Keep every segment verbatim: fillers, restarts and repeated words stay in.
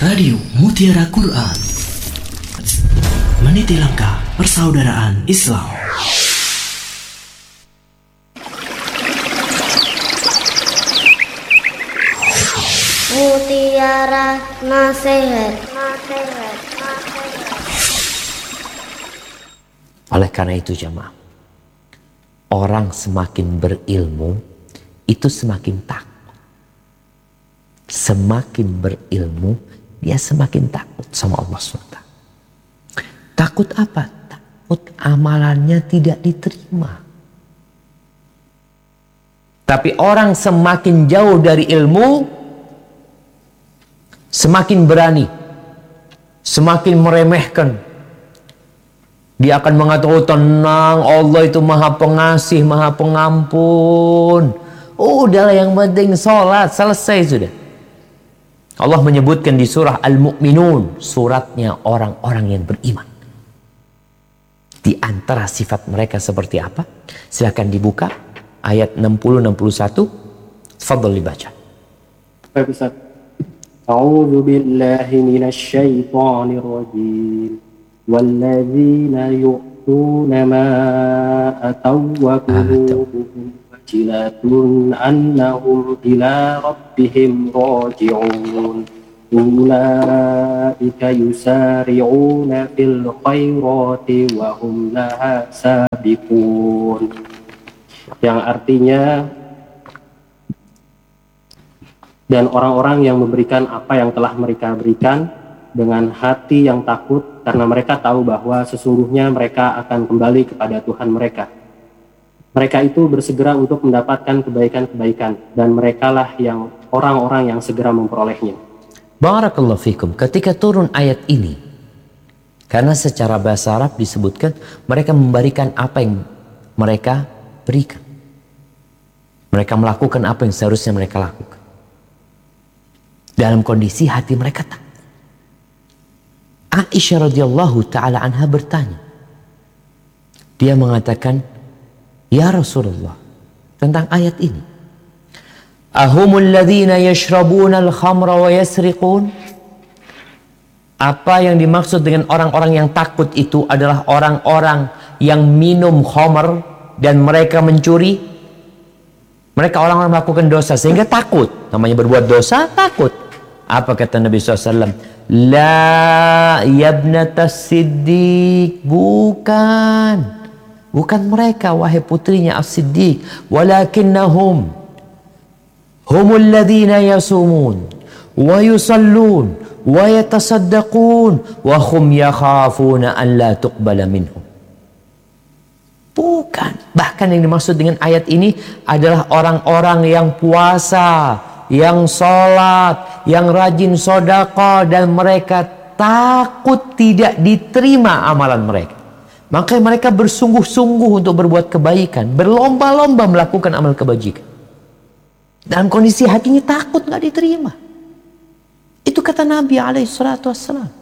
Radio Mutiara Quran, meniti langkah persaudaraan Islam. Mutiara Nasihat, Nasihat, Nasihat. Oleh karena itu jamaah, orang semakin berilmu itu semakin takut. Semakin berilmu dia semakin takut sama Allah subhanahu wa taala. Takut apa? Takut amalannya tidak diterima. Tapi orang semakin jauh dari ilmu, semakin berani, semakin meremehkan. Dia akan mengatakan, oh tenang, Allah itu maha pengasih, maha pengampun. Oh, udahlah yang penting sholat, selesai sudah. Allah menyebutkan di surah Al-Mu'minun, suratnya orang-orang yang beriman. Di antara sifat mereka seperti apa? Silakan dibuka ayat enam puluh enam puluh satu. Fadhal dibaca. Baik Ustaz. A'udzu billahi minasy syaithanir rajim. Walladzina yu'tuna ma ataw wa qulubuhum wajilatun annahum ila rabbihim raji'un. Ulaika yusari'una fil khairati wa hum laha sabiqun. Yang artinya, dan orang-orang yang memberikan apa yang telah mereka berikan dengan hati yang takut, karena mereka tahu bahwa sesungguhnya mereka akan kembali kepada Tuhan mereka. Mereka itu bersegera untuk mendapatkan kebaikan-kebaikan, dan merekalah yang orang-orang yang segera memperolehnya. Barakallahu fikum. Ketika turun ayat ini, karena secara bahasa Arab disebutkan mereka memberikan apa yang mereka berikan. Mereka melakukan apa yang seharusnya mereka lakukan. Dalam kondisi hati mereka tak. Aisyah radhiyallahu taala anha bertanya. Dia mengatakan, "Ya Rasulullah, tentang ayat ini. Ahumul ladzina yashrabuna al-khamra wa yasriqun?" Apa yang dimaksud dengan orang-orang yang takut itu adalah orang-orang yang minum khamr dan mereka mencuri? Mereka orang-orang melakukan dosa sehingga takut. Namanya berbuat dosa, takut. Apa kata Nabi shallallahu alaihi wasallam? La yabnatas siddiq. Bukan. Bukan mereka, wahai putrinya as-siddiq. Walakinnahum humul ladhina yasumun wa yusallun wa yatasaddaqun wa hum yakhafuna an la tuqbala minhum. Bukan. Bahkan yang dimaksud dengan ayat ini adalah orang-orang yang puasa, yang sholat, yang rajin sedekah, dan mereka takut tidak diterima amalan mereka. Maka mereka bersungguh-sungguh untuk berbuat kebaikan, berlomba-lomba melakukan amal kebajikan. Dalam kondisi hatinya takut nggak diterima. Itu kata Nabi alaihi salatu wassalam.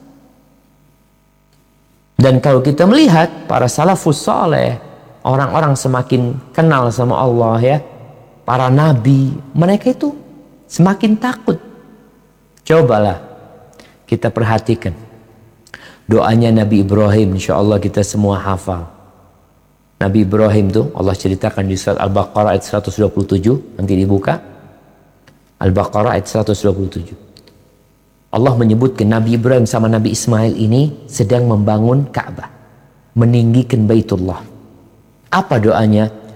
Dan kalau kita melihat para salafus saleh, orang-orang semakin kenal sama Allah ya, para nabi, mereka itu semakin takut. Cobalah kita perhatikan doanya Nabi Ibrahim, insya Allah kita semua hafal. Nabi Ibrahim tuh Allah ceritakan di surat Al-Baqarah ayat seratus dua puluh tujuh. Nanti dibuka Al-Baqarah ayat seratus dua puluh tujuh. Allah menyebutkan Nabi Ibrahim sama Nabi Ismail ini sedang membangun Ka'bah, meninggikan Baitullah. Apa doanya?